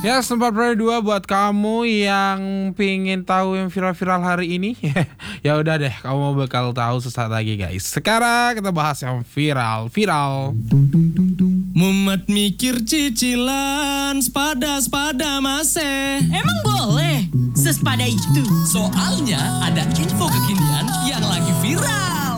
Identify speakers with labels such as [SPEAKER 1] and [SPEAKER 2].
[SPEAKER 1] Ya, sempat dua buat kamu yang pingin tahu yang viral-viral hari ini. Ya udah deh, kamu bakal tahu sesaat lagi guys. Sekarang kita bahas yang viral.
[SPEAKER 2] Mumet mikir cicilan, sepada masih.
[SPEAKER 3] Emang boleh? Sespada itu?
[SPEAKER 2] Soalnya ada info kekinian yang lagi viral.